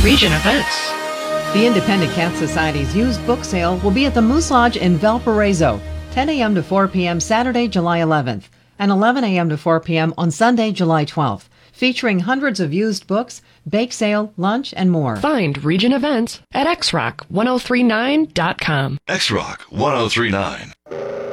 Region Events. The Independent Cat Society's used book sale will be at the Moose Lodge in Valparaiso, 10 a.m. to 4 p.m. Saturday, July 11th, and 11 a.m. to 4 p.m. on Sunday, July 12th, featuring hundreds of used books, bake sale, lunch, and more. Find Region Events at xrock1039.com. XRock 1039.